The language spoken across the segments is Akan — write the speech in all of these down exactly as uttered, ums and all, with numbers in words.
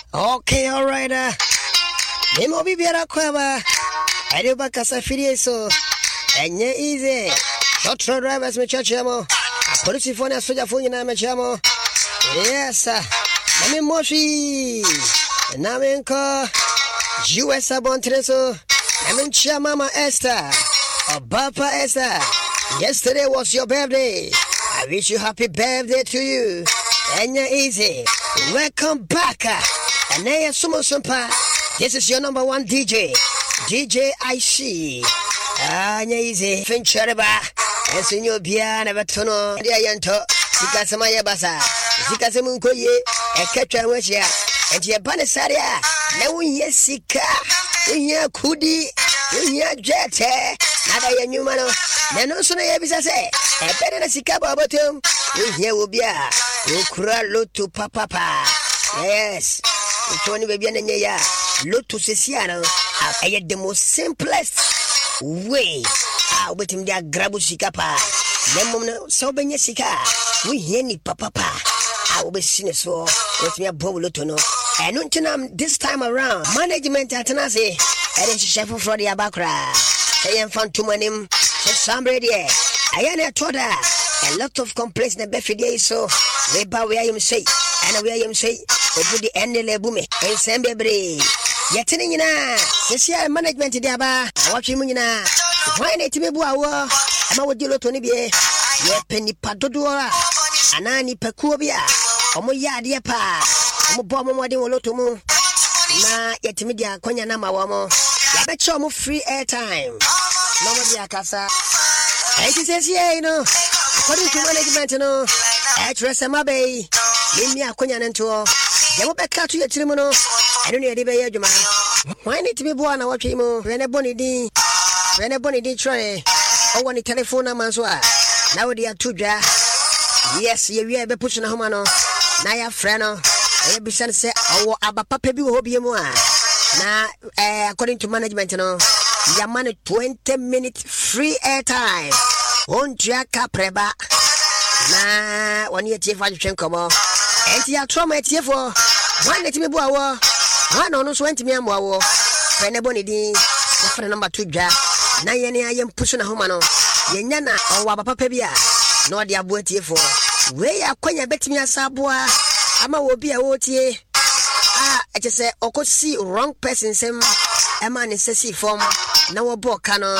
Okay, all right. Uh, Nemo bibiara kwaba. Ade ba kasa fidie so. Enye easy. Short road drivers me chachamo. Police phone and soldier phone na me chamo. Yes. Nami moshi. Nami nko. U S abon treso. Nami chia Mama Esther. Or Papa Esther. Yesterday was your birthday. I wish you happy birthday to you. Enye easy. Welcome back. And now Sumo Sumpa. This is your number one D J. D J I C. Ah, easy. Finchereba. And Senor Bia never tono. Dear Yanto. Sika Samaya Basa. Sika Samunkoye. And Ketra Wessia. And your Banasaria. Now yes, Sika. Unya Kudi. Unya Jete. Nada ya Numano. Nano Sona Yabisa say. A better than Sika Babatum. Unya Ubia. Ukra Lutu Papa. Yes. Tony baby and ya Lotus Siciano. I had the most simplest way. I wait him there grab Sikapa. Lemon so Benyasika. We hear ni papa. I will be seen so with me a bowl lotono. And until this time around, management at Tanasi. I didn't chef for the Abacra. I am found to my name. Somebody. I am told her a lot of complaints in the birthday so we bow where I am say. And where I am say. Put the end lebume and send baby. Yet in this year management diaba. Watching Munina. Why need to be boa? I'm with you, Tony Bie. Ye penny padodora. Anani Pecubia. Omoya dear pa. I'm a bomb what you want to move. Na yet media Konya Nama Wamo. I bet you free airtime. No more casa. And he says, yeah, you know. According to management, you know. Actress Amabe. Give me a Konya Nanto. You back to your trimono. I don't need to be a Juma. Why need to be born? I watch him when a bonny D. When a bonny D try. Oh, one telephone number. Now they are two jar. Yes, you will be pushing a homano. Naya Freno. I be sent say, oh, Abba Papa be hobby more. Now, according to management, you know, your money twenty minutes free airtime. One jack preba. Nah, one year chief I can come on. And you are trauma here for one let me boa. One on us went to me and wow. Penaboni D. For the number two jar. Nayani I am pushing a homano. Yenana or Wabapa Pebia. No, dear boy here for. Where are Quenya bet me a sabua? Ama will be a wotie. Ah, I just say, or could see wrong person. Some a man is a form. No book cano.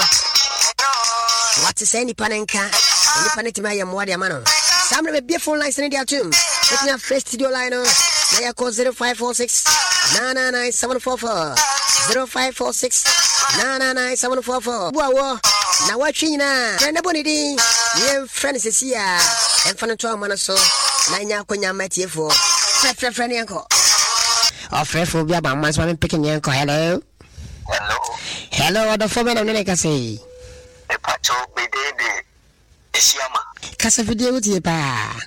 What is any panenka? Any panetima and what a man. Some of the beautiful lines in the tomb. Let me have fresh studio line. Now call zero five four six nine nine nine seven four four zero five four six nine nine nine seven four four. Wow, now watching now. Friend Bonnie, your friends is here. And for the two months so. Nanya Konya Matty for friend friend uncle. Oh, friend for Biaba, my son picking your uncle. Hello. Hello. Hello, the foreman of Neka say. The pacho be dead. Isiama. Casa video with you, pa.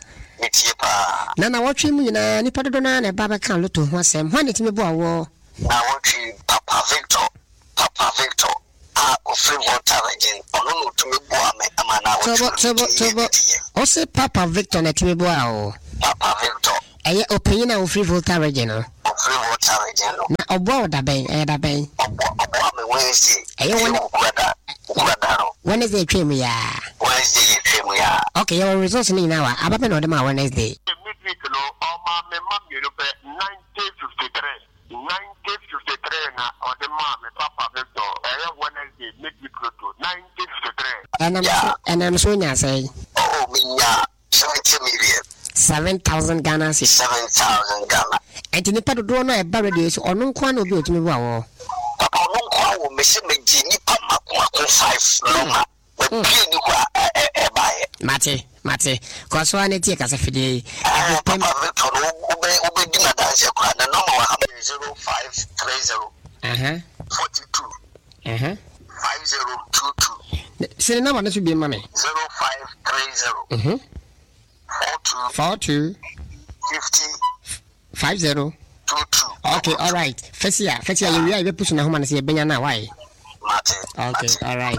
Nana watching me na nipa dodo na na baba kan loto ho asem ho ne timi bo awo na watching Papa Victor Papa Victor ah ofri water again ono no timi bo ame ama na watching tobo tobo o se Papa Victor na timi bo awo Papa Victor eye opinion na ofri water again no ofri water again no na obo da ben eh da ben obo obo me Wednesday eye won kwada kwada no Wednesday twem ya Wednesday twem ya okay your results ni na wa ababe no de ma Wednesday no oma me mam you know nineteen fifty-three nineteen fifty-three na o de ma me Papa Victor eh Wednesday midweek to nineteen fifty-three and I'm and I'm so nya say oh me nya seventy million seven thousand Ghana cedis seven thousand Ghana and nipa do no e ba radio so ono nko na obi otimi bo awo papa ono nko awo me se me gi nipa mako five no Pini kwa e bae. Mate, mate. Kwa so ane tie kasa fide. Papa Victor ube ube dina dance kwa na number wa zero five three zero. Uh-huh. forty-two. Uh-huh. five zero two two. Say the number that should be money. zero five three zero. Mhm. four two. four two. fifty. five zero. two two. Okay, all right. Fesia, Fesia, you are pushing a woman say benya na why? Mate. Okay, all right.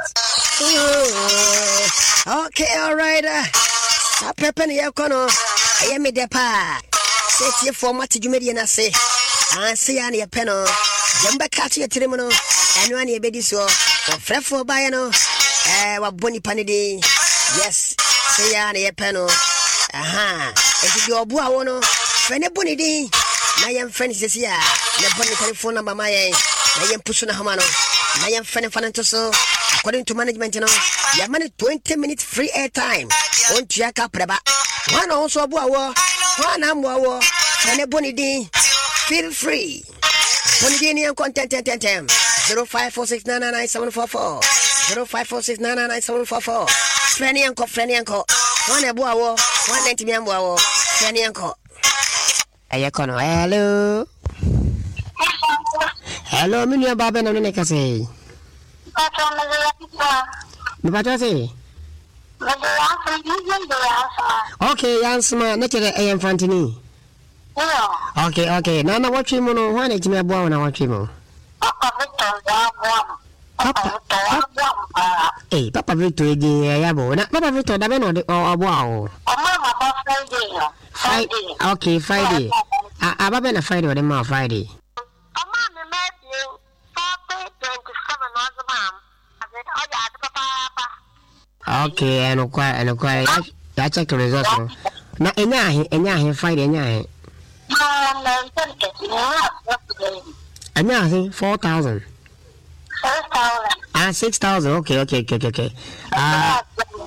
Okay, all right. Uh, Pepe ni yakono. I am the pa. Say for what you made na say. Ah, say an ye penno. Jumba catch your trimono. And one ye bedi so. Or frefo bayano. Eh, what bonny panidi. Yes, say an ye penno. Aha. If you are buono, friend bonny day. I am friends this year. The bonny telephone number my I am pushing a hamano. I am friend Fanantoso. According to management, you know, you have twenty minutes free air time. One jack up, one also boa, one am wow, and a bonny day. Feel free. Bonny content ten zero five four six nine nine seven four four zero five four six nine nine seven four four. Friendly uncle, friendly uncle. One a boa, one ninety million boa, friendly uncle. Ayakono, hello. Hello, Minya Baba no neka say. Okay, Yansma, natural A M Fantini. Okay, okay. Nana, what you know, one is me a boy, and I want you. Papa, hey, Papa Victor, Yabo, not Papa Victor, the man or wow. Friday. Okay, Friday. I have been a Friday or the more Friday. Okay, I know quite, I know quite. I check the results. Now, and now, and now, Friday, and and now, four thousand. Ah, six thousand. Okay, okay, okay, okay. Ah,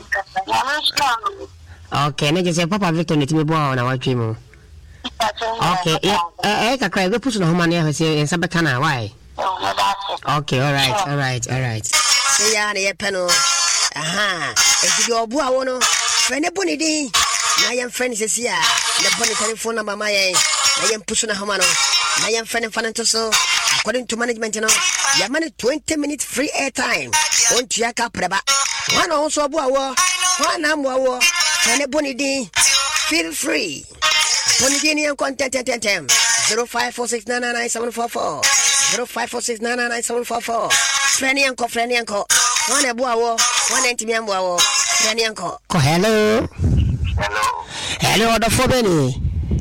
okay. Now, just say, Papa Victor, need to be born. I want you. Okay, yeah. Eh, I can't go push no money in Sabacana. Why? Okay, all right, all right, all right. Say, yeah, the penal. Aha, if you are Buono, friend Bonny D. I am friends this year. The Bonny telephone number my I am pushing a Homano. I am friend Fanantoso. According to management, you know, you have twenty minutes free air time. One jack up, one also Boa, one am Wow, friend Bonny D. Feel free. Bonny content ten zero five four six nine nine seven four four zero five four six nine nine seven four four. Friendly uncle, friendly uncle. One a boa, one anti mambo, friendly uncle. Hello. Hello. Hello, the four Benny.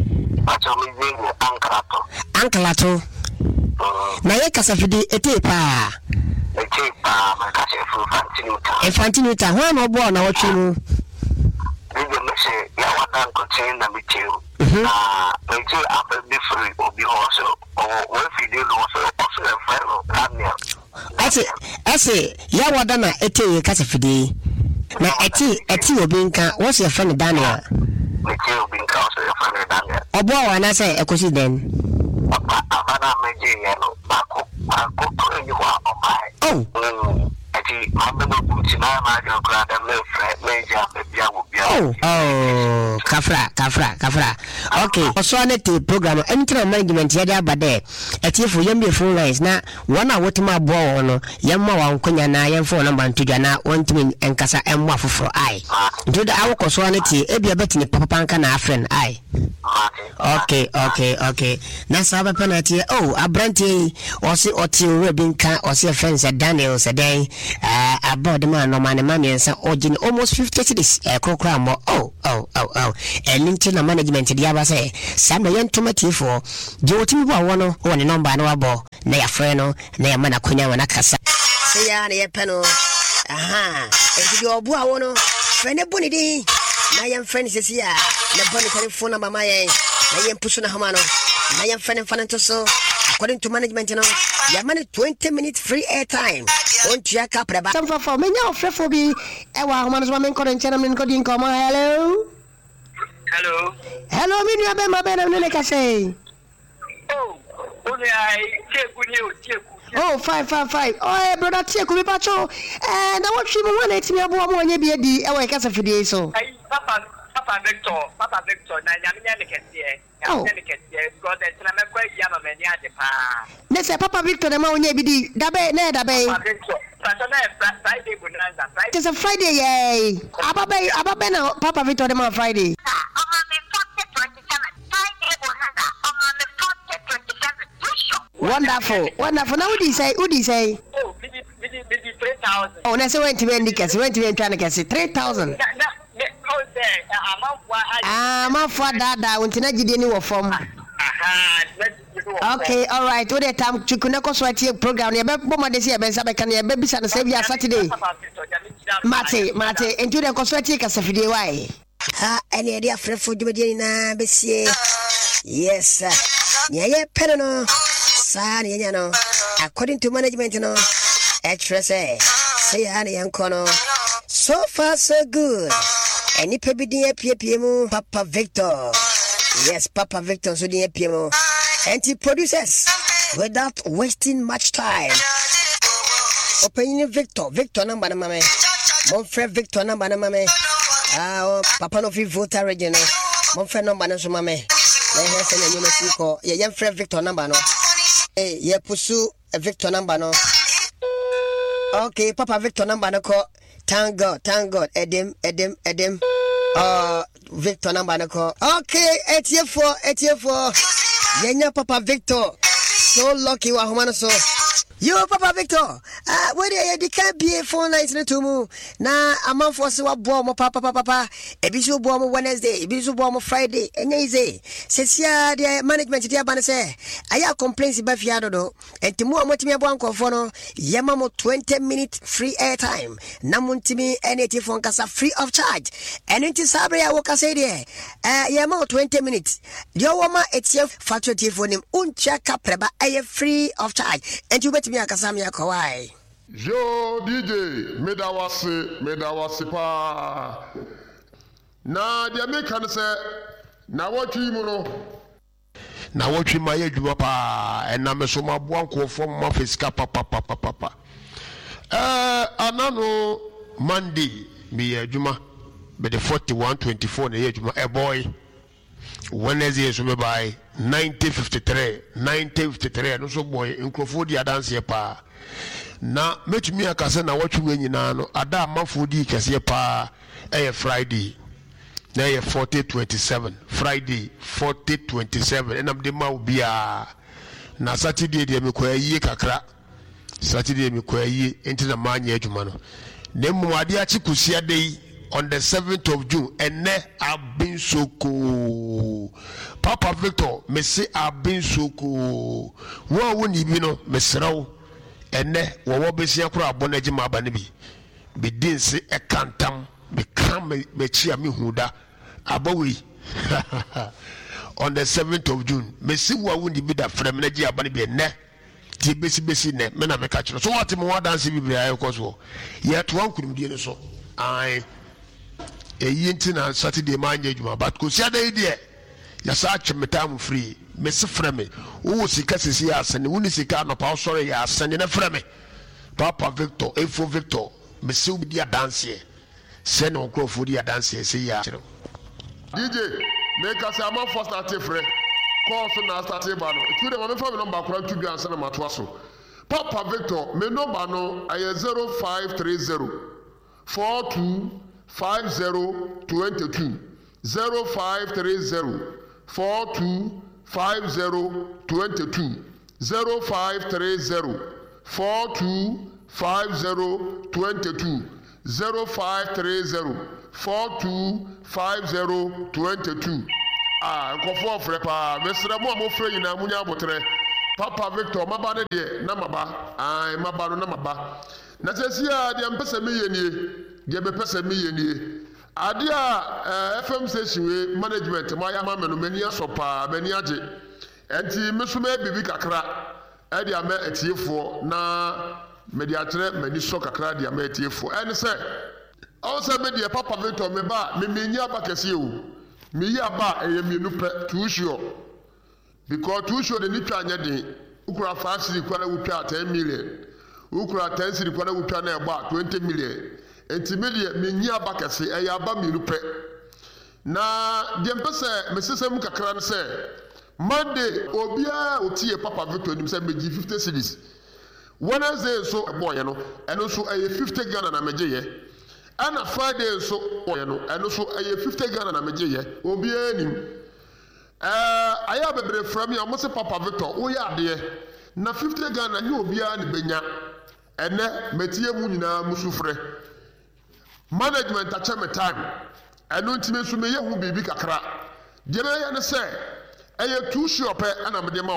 Uncle Ato. Nayaka Fidi, a taper. A taper, my cousin for Fantinuta. A Fantinuta, one or born, or two. Say, yeah, one contain the material. Ah, they say, after the free or be also, or if you did also, also a friend of I say, I say, Yawadana, a tea, Cassafidi. Now, a tea, a tea will be what's your friend Daniel? The tea will be also your friend Daniel. Or boy, and I say, a cousin then. Abana Major Yellow, Bako, Bako, you are on my. Oh, Oh, oh, Kafra, Kafra, Kafra. Okay, also on the program, enter management here, but there. A tea for Yambi full lines now. One hour to my ball, Yamma, Kunyana, Yam for number to Jana, one to win and Casa and Waffle for I. Do the hour consuanity, Ebby a betting Papa Pankana friend, I. Okay, okay, okay. Nasaba penalty. Oh, a brandy or see or two ribbon car or see a friends at Daniel's a day. Uh, about the man, no man, and mammy, and some origin almost fifty cities. A crocram. Oh, oh, oh, oh. And Linton management, the other say, some young tomato for Jotim Wano, one a number, no abo, nay a freno, nay a manacunia, and a cassa. Say, a penal. Aha, if you are Buono, friend of Bonny D. I am friends this year. The Bonny telephone number my I am pushing a Homano. I am friend of Fanantoso. According to management, you know, you have twenty minutes free air time. Don't jack up the some for me now, Frefobi. Ewa, Homanos woman calling Chinaman Coding Coma. Hello. Hello. Hello, Minya Bema Ben and Neka say. Oh, only I check with you, check. Oh, five, five, five. Oh, brother, check with me, Pacho. And I want you to want it to me about one year. Be the our casa for the so. Papa, Papa Victor, Papa Victor, Nanyamina can see it. Oh, because there's a quite young man. Let's say Papa Victor, the man, be the Dabe, Neda, Friday, it's a Friday, yay. Ababe, Ababena, Papa Victor, the man, Friday. Wonderful, wonderful. Now, what do you say? What do you say? Oh, three thousand. Oh, that's went to be Nickas, went to be trying to get it. three thousand. Ah, my father, I went to not get any form. Okay, all right. What the time Chikuneko Swati program? You better bomb this year, Ben Sabekan, you baby son, save your Saturday. Mate, Mate, into the Coswati Casafide. Why? Ha, any idea for food you na Bessie? Yes, sir. Yeah, Penano, San, you know, according to management, you know, actress, say, honey, and Cono. So far, so good. Any baby dear P P M, Papa Victor. Yes, Papa Victor, so dear P M O. And he produces without wasting much time. Opening Victor, Victor number the mame. Mon frère Victor number the mame. Ah, Papa no fi voter region. Mon frère number no so mame. Na here say na Mexico. Ye young frère Victor number no. Eh, ye pursue Victor number no. Okay, Papa Victor number no ko. Thank God, thank God. Edim, Edim, Edim. Uh, Victor number no ko. Okay, eighty-four, eighty-four. Yenya Papa Victor. So lucky wa humano so. Yo Papa Victor. Ah, uh, where you can be a phone night to mu. Na a month for so bo mo papa papa papa. Ebisu bo mo Wednesday, ebisu bo mo Friday. Enye ize. Sesia the management dia ban say. Aya complaints be fiado do. Enti mu amotimi abo ankofo no. Yema mo twenty minute free airtime. Na muntimi eneti phone kasa free of charge. Enenti sabre ya woka say there. Eh yema mo twenty minutes. Dio woma etie factory phone nim uncha kapreba aye free of charge. Enti me akasami akawai. Yo D J medawase medawase pa. Na dia me kan se na watwi mu no. Na watwi ma ye dwuma pa ena me so ma bo ankofo ma fisika pa pa pa pa pa. Eh anano Monday me ye dwuma be the forty-one twenty-four na ye dwuma e boy. Wednesday so me by nineteen fifty-three nineteen fifty-three no so boy nkrofo di adanse pa na metumi akase na watwe nyina no ada amafo di kese pa eh Friday na eh forty twenty-seven Friday forty twenty-seven enam de ma obia na Saturday de me ko ayi kakra Saturday me ko ayi enti na manya adwuma no na mu ade achi kusia dei on the seventh of June and ne I've been so cool. Papa Victor me say I've been so cool. Wo woni bi no me sraw ene wo wo be sia kura abonaji ma ba ne bi be din se e kantam be kan me chia me huda abawi on the seventh of June me say wo woni bi da frem na ji abane bi ne ti besi besi ne me na me ka kiro so what me wa dance bi bi ayo koso yet one kunim die ne so ai e yinti na Saturday manya adwuma but ko sia dai die ya sa chemeta free me se freme wo sika sisi asane wo ni sika no pa sorry ya asane na freme Papa Victor efo Victor me se obi dia dance se no krofo dia dance se ya D J make us am first start free call so na start ba no tu de me fa me number kura tu bi ansa na mato aso Papa Victor me number no ay zero five three zero four two five zero two two zero five three zero four two five zero two two zero five three zero four two five zero two two zero five three zero four two five zero two two. Ah, nkofo ofre pa mesra mo amofre nyina munya abotre Papa Victor maba ne de na maba ai maba no na maba na sesia de mpese meyenie de be pese meyenie ade a F M station we management ma ya ma me no mani asopa mani age enti meso me bibi kakra e de ama etiefo na me de atere mani so kakra de ama etiefo en se o se me de Papa Victor me ba me menyi aba kese o me yi aba eye mienu pe too sure because too sure de ni twa anya de ukura five city kwara wutwa ten million ukura ten city kwara wutwa na eba twenty million enti me de menyi aba kese eye aba mienu pe na de mpese me sesem kakra ne se Monday obia otie Papa Victor nim se meji fifty cedis Wednesday so boy no eno so eye fifty Ghana na meje ye ana Friday so boy no eno so eye fifty Ghana na meje ye obia nim eh aya bebre from ya mo se Papa Victor wo ya de na fifty Ghana nye obia ne benya ene metie mu nyina musufre management a cheme time eno ntime so me ye hu bibi kakra de me ya ne se eye too sure pe ana me de ma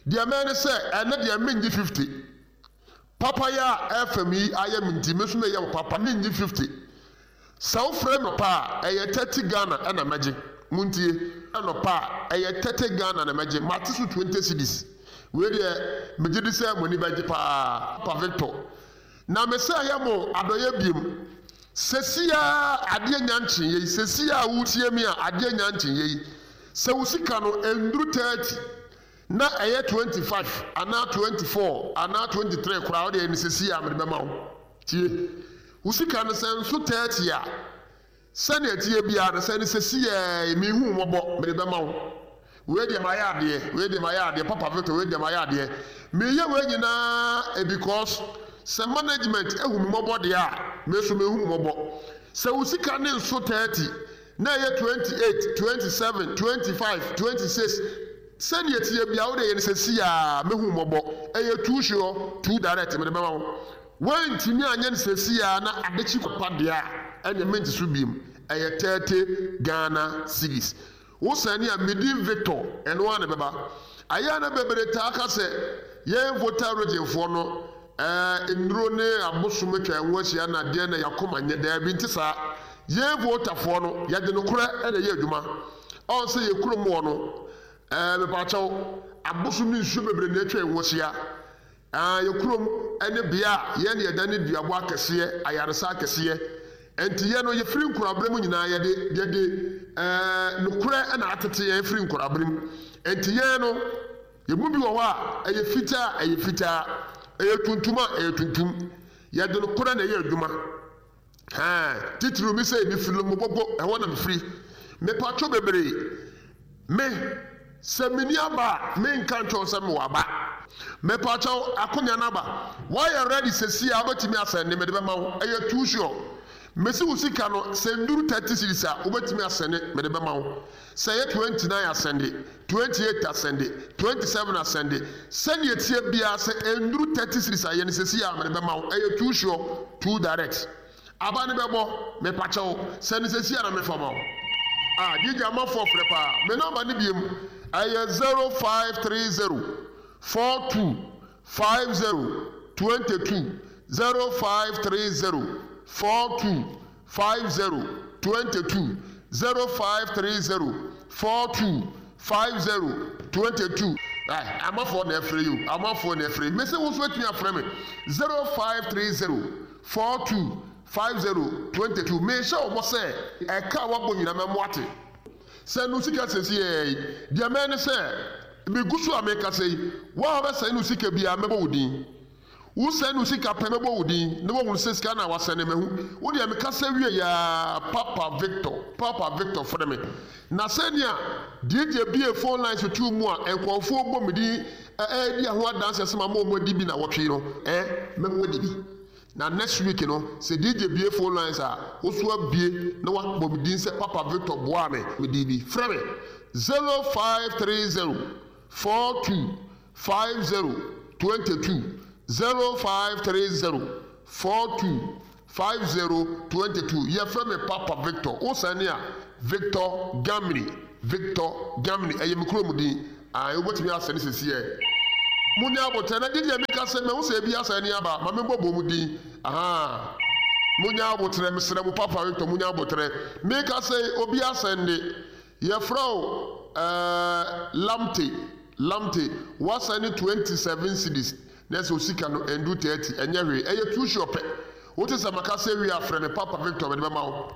Dear man say and dear minji fifty. Papa ya F M E I am in Dimisme ya papa ninji fifty. South frame pa a thirty Ghana and a magic. Muntie and a pa a thirty Ghana and a magic. Matisu twenty cedis. Where the Majidi say money by the pa pa Victor. Na Messiah mo adoye bim. Sesia adie nyanchin ye sesia wutie mi a adie nyanchin ye. Se usika no endru thirty. Na eye twenty-five ana twenty-four ana twenty-three crowd dey sesia me be ma wo. Tie. Usika no sen so thirty a. Sane tie bia no sen sesia mi hu mobo me be ma wo. We dey my ade, we dey my ade papa Victor we dey my ade. Me ye we nyina e because se management ehu me mobo de a me so me hu mobo. Se usika ne so thirty na ye twenty-eight, twenty-seven, twenty-five, twenty-six. Send ye tie bia wo dey se sia me hu mobo. E ye two sure, two direct me dey ma wo. When timi anya se sia na adechi kopa de a enye menti so biem. E ye thirty Ghana cedis. Wo sani a Midim Victor eno ane beba aya na bebere ta aka se ye voter region fo no eh ndro ne abosom twa enwohia na de na yakoma nye da bi ntisa ye voter fo no ye de no kura ene ye adwuma on se ye kurom wo no eh be pa chaw abosom nsu bebere na twa enwohia ah ye kurom ene bia ye ne ye da ne duabo akese ayaresa akese enti ye no ye firi nkurabrem nyina ye de ye de eh nukura na atete ye firi nkurabrem enti ye no ye mu bi wo ha eye fita eye fita eye tuntuma eye tuntum ye de nukura na ye adwuma ha titru mi say mi firi mo bobo e wona mi firi me patcho bebre me se mini aba me nka nto se me waba me patcho akonya na ba why you ready se si abatimi asende me de be ma wo eye too sure Messi usika no senduru thirty series a obetimi asende me de be ma wo say twenty-nine asende twenty-eight asende twenty-seven asende send ye tie bia say enduru thirty series a ye ne sesi a me de be ma wo e too sure too direct aba ne be bo me pacha wo send sesi a na me fama wo ah dj ama for prepa me number ne biem aye zero five three zero four two five zero two two zero five three zero four two five zero two two zero five three zero four two five zero two two. I'm a phone every you. I'm a phone every. Me say what's with me a frame zero five three zero four two five zero two two. Me show what say a car what boy na me mwate. Say no sika say say dia man say me gusu ameka say wa ba say no sika bia me bo din. Who send you seek a pemebo woodin, no one will say scanner was sending me. Would you make us ya Papa Victor, Papa Victor for me? Nasenia, did you be a phone lines with two more and call four bombidi, eh, dear, what dances my mom would be now what you know, eh, Memwedi. Now next week, you know, say did you be a phone lines are also be no one bombidin said Papa Victor Boame with D B. Frame zero five three zero four two five zero two two. zero five three zero four two five zero two two. Ye frame Papa Victor. O sania Victor Gamini. Victor Gamini. Eye mkuro mudi. Ah, you boti mi asani sisi ye. Muni abote na didi ya mika se me use bi asani aba. Mame bobo mudi. Aha. Muni abote misre mu Papa Victor muni abote. Mika se obi asande. Ye frau uh, Lamte. Lamte. Wasani twenty-seven cities. Neso sika no endu thirty enye hwe eye two shop what is amaka say we are friend Papa Victor be ma wo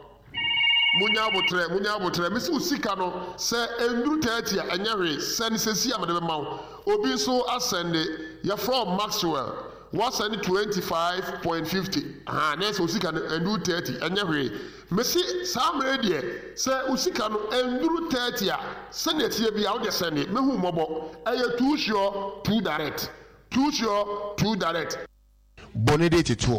munya abotre munya abotre me se sika no say endu thirty enye hwe send sesi am de be ma wo obi so asende ya from Maxwell was send twenty-five point five zero ah neso sika no endu thirty enye hwe me se sam redie say usika no endu thirty a send etie bia wo de send me hu mobo eye two sure two direct. Too sure, too direct. Bonidate tour.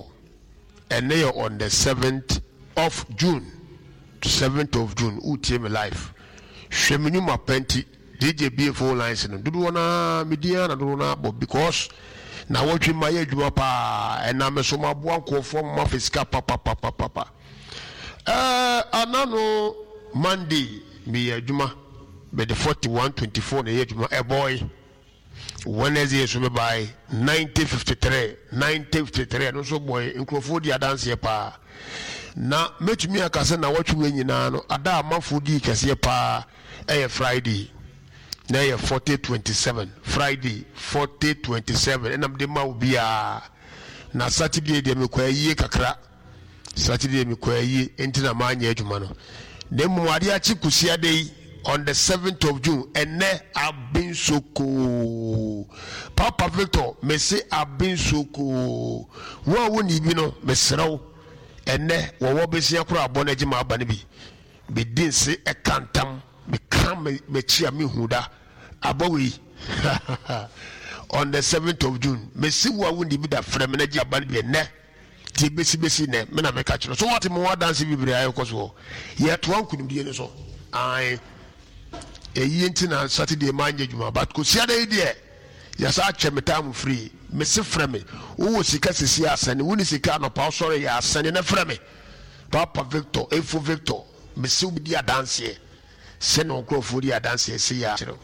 And they are on the seventh of June. seventh of June. U T M live. Sheminu ma penti. D J B F O lines. Do do na media na do na bo because na watch my age pa and na me so ma bo anko form ma fisika papa papa papa. Eh anano Monday me adwuma be the forty-one twenty-four na adwuma e boy. Wednesday so be by nineteen fifty-three nineteen fifty-three no so boy nkrofo di adanse pa na metumi akase na watwe nyina no ada amafo di kese pa eh Friday na ye forty twenty-seven Friday forty twenty-seven enam de ma obia na Saturday de me kwaye kakra Saturday me kwaye entina ma anya adwuma no dem mo ade achi kusia dey on the seventh of June ene abin soko Papa Victor me say abin soko wo woni bi no me serew ene wo wo besia kura abona gima aba ne bi be din se e kantam me kan me chia me huda abawi on the seventh of June me see wo woni bi da frem na gi aba ne bi ne ti besi besi ne me na me ka kiro so what me wa dance bi bire ayo koso ye to an kunim die ne so ai eyi ntina Saturday manje juma but ko sia dey there ya sa chemetam free me se freme wo sika sisi asane wo ni sika no pa sorry ya asane na freme Papa Victor Efo Victor me se bi dia dance se no krofo dia dance se ya kire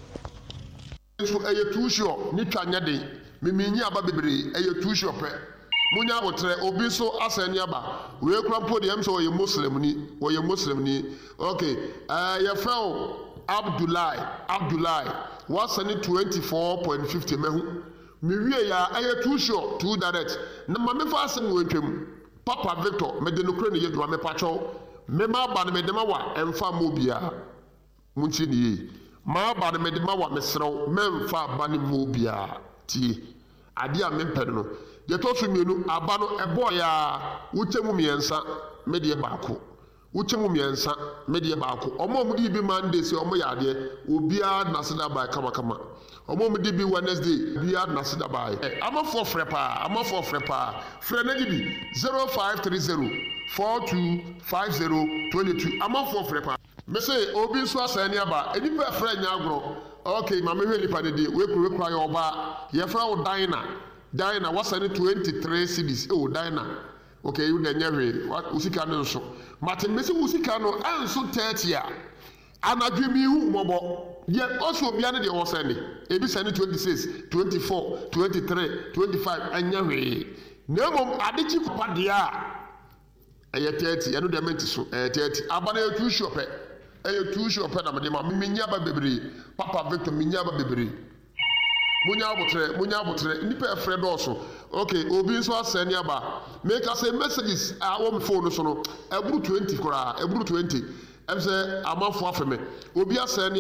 so eye too sure ni twanya dey me menyi aba bebre eye too sure pe munya wotre obi so asane aba we krampo de am so ye muslim ni wo ye muslim ni okay uh ye fell Abdullah Abdullah was sending twenty-four point five zero mehu me wie ya aye too sure too direct na ma me fa asem wetwem Papa Victor me de no kro ne yedwa me pacho me ma ba ne me de ma wa emfa mo bia munchi ni ma ba ne me de ma wa me serew me emfa ba ne mo bia ti ade a me pede no de to so mienu aba no ebo ya wuchemu miensa me de baako wuchemu miensa me de baako omo mu di bi Monday se omo yade obia na seda ba kama kama omo mu di bi Wednesday bia na seda ba eh amafo frepa amafo frepa fre na di zero five three zero four two five zero two two amafo frepa me say obi so asani aba enipa fre nya agro okay ma me hwe nipa de we kuru we kura yo ba ye fra wo dina dina wasani twenty-three cities oh dina okay you na nyawe usika no so Martin Messi usika no anso thirty a anadwemi hu mobo ye also bia ne de wo sende ebi sende twenty-six twenty-four twenty-three twenty-five anyawe na mom adechi papa de a eye thirty eno de menti so eh thirty abana e two shop e eye two shop na me ma menya ba bebre Papa Victor menya ba bebre munya abotre munya abotre nipa efre doso okay obi nso asani aba make us say messages a wo me phone so no eburu twenty kora eburu twenty em say amafo afeme obi asani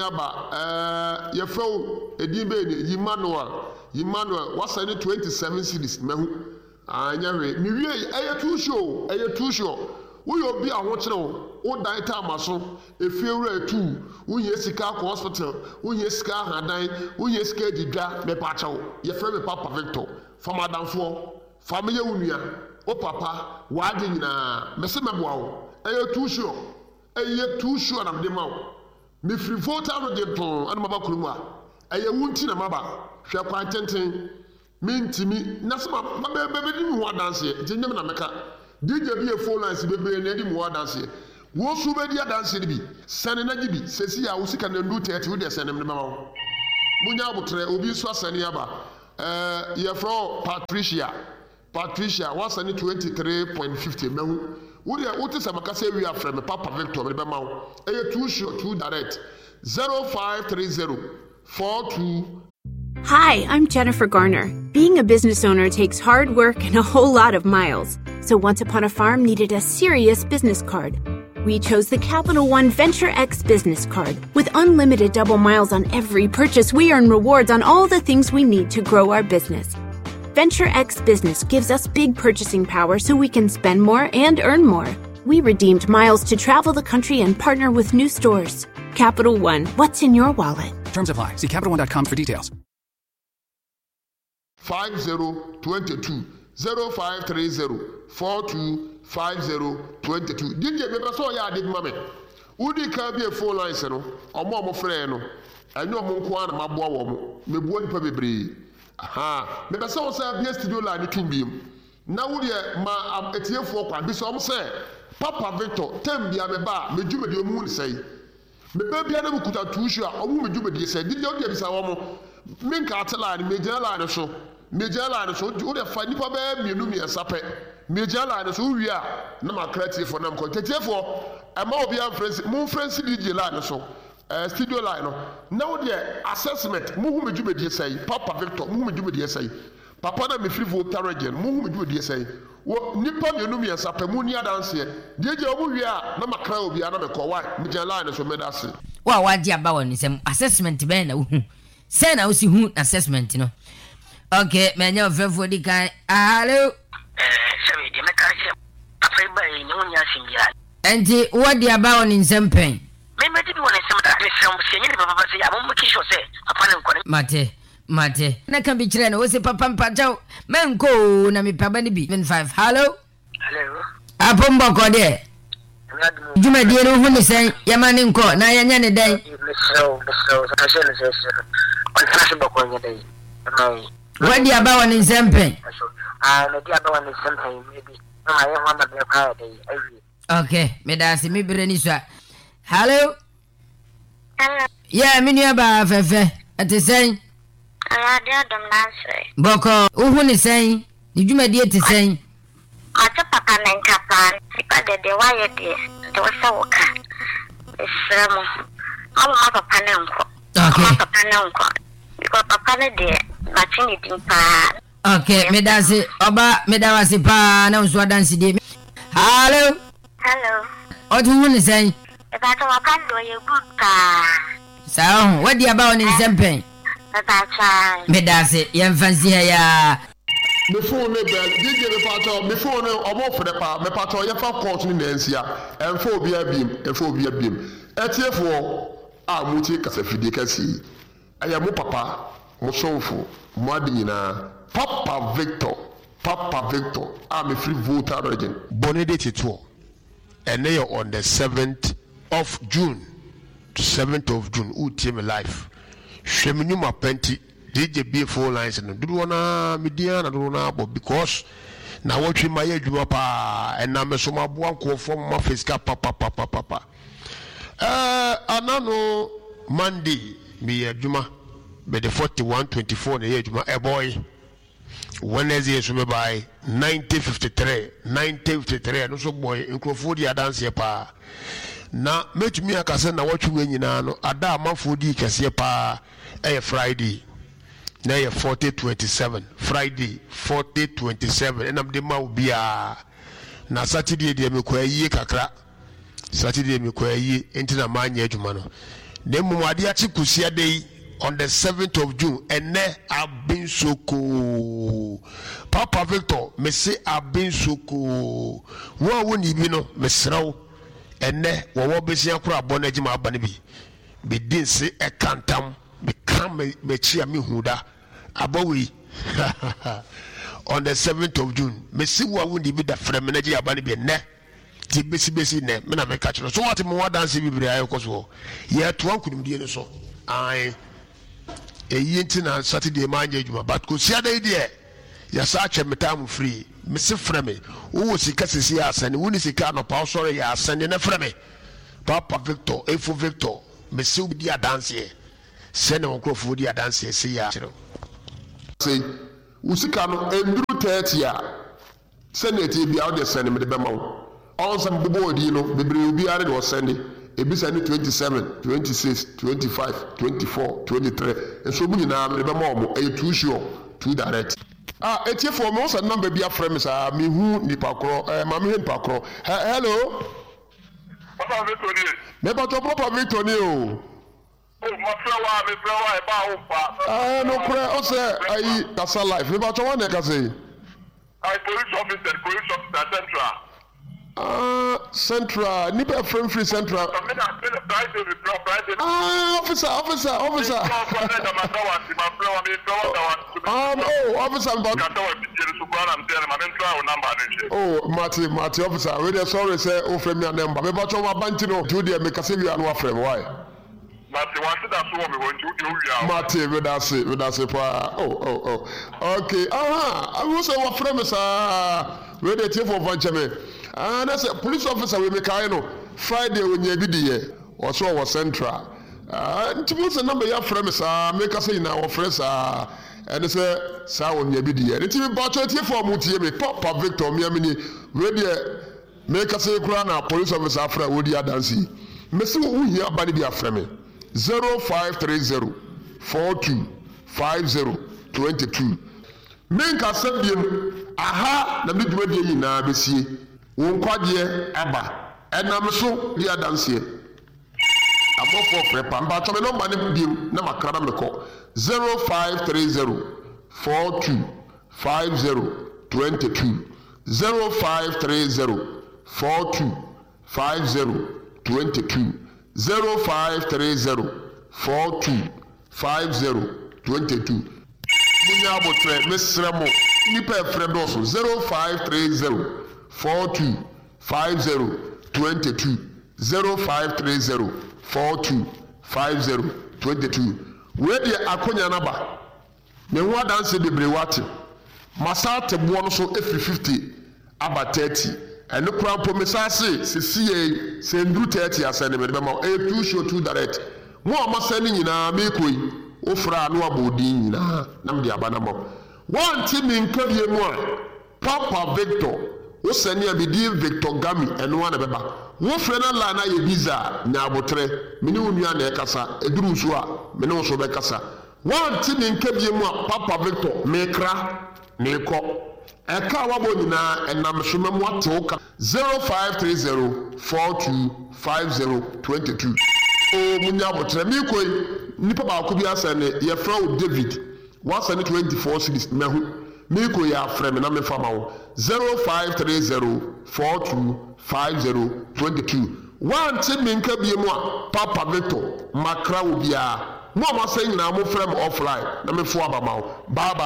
aba eh ye few edin be ni Emmanuel Emmanuel wasani twenty-seven cities mehu anya we mi wie eye two show eye two show wo yo bi aho kire wo wo dan ta amaso efiewura two wo ye sika ko hospital wo ye sika hadan wo ye sika didwa me pa chawo ye frɛ me Papa Victor fama danfo family unua o papa wa de nyina me se meboa wo eye two show eye two show na me ma wo me free voter no de to ana maba kurumu a eye wunti na maba hwɛ kwa tenten mintimi na se ma be be di mu adanse ye nyem na meka D J B phone lines bebre na di mu adanse wo su be di adanse bi sane na gibi sesi ya usika na ndu thirty wo de sane me ma wo munya abotre obi so asane aba eh ye fro Patricia Patricia was sane twenty-three point five zero mehu wo de wo te samaka se wi afre me Papa Victor me be ma wo eye two sure two direct zero five three zero four two. Hi, I'm Jennifer Garner. Being a business owner takes hard work and a whole lot of miles. So Once Upon a Farm needed a serious business card. We chose the Capital One Venture X business card. With unlimited double miles on every purchase, we earn rewards on all the things we need to grow our business. Venture X Business gives us big purchasing power so we can spend more and earn more. We redeemed miles to travel the country and partner with new stores. Capital One, what's in your wallet? Terms apply. See Capital One dot com for details. five zero two two zero five three zero four two five zero two two. D J me so ya de mame. Udi ka bi e phone lines no. Omo omo frɛ no. Anya omo nko ana maboa wo mo. Me buo nipa bebre. Aha. Me be so say bi studio la ni tumbiem. Na wo de ma etiefo kwa bi so omo say Papa Victor tem bia me ba me dwumadi omu ni say. Me ba bia na bukuta tuushu a omu me dwumadi say. D J o de bi sa wo mo. minka ateline media line so media line so wo de fa nipa be mienu miensa pe media line so wi a na ma creative for nam ko tetefo e ma obi am friends mu friends D J line so eh studio line no na wo de assessment mu hu medjumedi sei Papa Victor mu hu medjumedi sei papa na me free voter region mu hu medjumedi sei wo nipa mienu miensa pe mu ni adanse D J obu wi a na ma kra obi a na me ko wa media line so medase wa wa di aba woni sem assessment be na wo hu say na wo si hu assessment no. Okay, me nya ofefo di kan. Hello. Eh, sorry, di me ka se afai ba yi no nya simbia. Enti what di aba woni nsem pen? Me me di woni nsem da me sem se nyi papa papa se ya mo kisho se apa ne nkone. Mate, mate. Na kan bi kire na wo se papa mpachaw. Men ko na me paba ni bi. five. Hello. Hello. Apombo ko de. Juma di no hu ni sen yama ni nko na yanya ne dan. Me so, me so, ta se ne se. On ta se ba ko nya dai. Ai. What di aba woni nsem pen? Ah, me di aba woni nsem pen maybe. Na ma ye ho ma be kwa dai. Ai. Okay, me da se me bere ni so. Hello. Hello. Yeah, me ni aba fefe. Ate sen. Ala dia dom nanse. Boko, uhu ni sen. Ni juma di ate sen. Ata papa na nkapa. Ipa de de wa ye de. De wasa woka. Esremo. Awu ma papa na nko. Okay. Papa na nko. Because papa na de batini dimpa. Okay, me da se oba me da wase pa na unso dance de. Hello. Hello. Otu hu ni sen. Eba to wakando ye good ka. Sao, what di aba woni nsem pen? Eba cha. Me da se yem fancy ya. me phone ne bel D J me pato me phone omo fere pa me pato ye fa court ni nansia emfa obi abim emfa obi abim etiefo a muti kasafide kasi aya mo papa mo sonfo mo adina Papa Victor Papa Victor a me free voter region Bonne date to and they on the seventh of June seventh of June u team life sheminu mapenti D J B four lines no do na media na do na bo because na watch my adwuma pa and na me so maboa ko from ma fiska papa papa papa eh anano Monday me adwuma be the forty-one twenty-four na adwuma e boy Wednesday so me by nineteen fifty-three nineteen fifty-three no so boy nkrofo di dance pa na metumi akase na watch we nyina no ada amafo di kese pa eh Friday na ye forty twenty-seven Friday forty twenty-seven enam de ma obia na Saturday de me ko ayi kakra Saturday me ko ayi enti na manya adwuma no na mmom ade achi kusia dey on the seventh of June ene abin soko Papa Victor me say abin soko wo woni bi no me sraw ene wo wo besia kura abona agima abane bi be din se e kantam be kam me chia me huda abawi on the seventh of June me see wo woni bi da frem na ji abane bi ne ti besi besi ne me na me ka chiro so what me wa dance bi bri ayo koso ye to ankudum die ne so ai e yenti na Saturday manje adwuma but ko sia dai die ya sa che metam free me se freme wo sika sisi asane wo ni sika no pa sorry ya asane na freme Papa Victor Efo Victor me se bi dia dance ye se ne wonkrofo dia dance ye se ya chiro say wo sika no enduru thirty a senate bi out the send me de be mawo on some body no bebre obi are de send ebi send twenty-seven twenty-six twenty-five twenty-four twenty-three enso bu nyina me be mawo e too sure too direct ah etie for me so number bi afrem sa me hu nipa kro eh ma me hu nipa kro hello Papa Victor ni me ba to Papa Victor ni o oh ma flower me flower e ba o pa ah no pre o say ai kasa life me ba to one ka say I police officer police officer central ah central ni be free free central ah officer officer officer um oh officer but oh Marty Marty officer we dey sorry say o frame your number me ba cho ma banti no do dey make say we are no frame why Marty want that so me want to do you Marty we da say we da say pa oh oh oh okay aha I will say what frame sir we dey tie for vanche me ah na say police officer we make I know Friday when you be there also was central ah ntimo se number ya frɛ me saa me ka say na wo frɛ saa ɛne sɛ saa won ya bi di ɛ ntimi ba cho tie for mu tie me Papa Victor me amini we de me ka say kura na police officer afra wo di adansi me se wo hia ba ne bi afrɛ me zero five three zero four two five zero two two men ka sabiem aha na me dwuma die yi na besie wo nkwaje aba ɛnam so di adansi abofo prepa mba to me number ne biem na makra na me ko zero five three zero four two five zero two two zero five three zero four two five zero two two zero five three zero four two five zero two two munya abotre mesremo nipa efre doso zero five three zero four two five zero two two zero five three zero four two five zero two two we de akonya naba me ho adanse bebre wate masate bo no so every fifty aba thirty ene kura po mesase sesiye sendru thirty asane me be ma e two show two direct mo amasane nyina me koi ofra no abodi nyina na me de aba na mo one team in kabie mu a Papa Victor wo sani abidi Victor Gami eno na beba wo frɛ na la na ye biza nya abotre me ne onua na ekasa eduru so a me ne wo so be kasa one team in kabie mu a Papa Victor me kra ne ko eka wabo nyina enam so memu atoka zero five three zero four two five zero two two o munya abotre me koi nipa ba ko bi asane ye fra o David wasane twenty-four series mehu me koi ya fra me na me fama wo zero five three zero four two five zero two two one team in kabie mu a Papa Victor makra wo bia mo ma say nyina mo fra me offline na me fo abama wo baba